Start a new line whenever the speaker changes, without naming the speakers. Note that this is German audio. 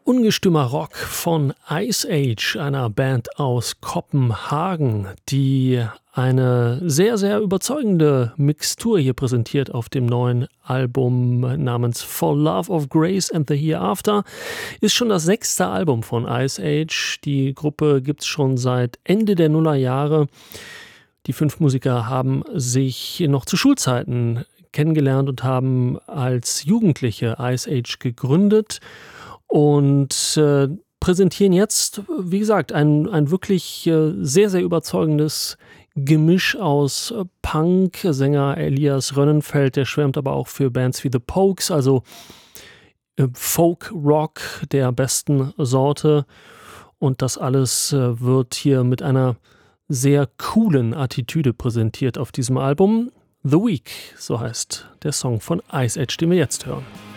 Ungestümer Rock von Ice Age, einer Band aus Kopenhagen, die eine sehr, sehr überzeugende Mixtur hier präsentiert auf dem neuen Album namens For Love of Grace and the Hereafter. Ist schon das 6. Album von Ice Age. Die Gruppe gibt es schon seit Ende der Nullerjahre. Die 5 Musiker haben sich noch zu Schulzeiten kennengelernt und haben als Jugendliche Ice Age gegründet und präsentieren jetzt, wie gesagt, ein wirklich sehr, sehr überzeugendes Gemisch aus Punk. Sänger Elias Rönnenfeld, der schwärmt aber auch für Bands wie The Pogues, also Folk-Rock der besten Sorte. Und das alles wird hier mit einer sehr coolen Attitüde präsentiert auf diesem Album. The Week, so heißt der Song von Ice Age, den wir jetzt hören.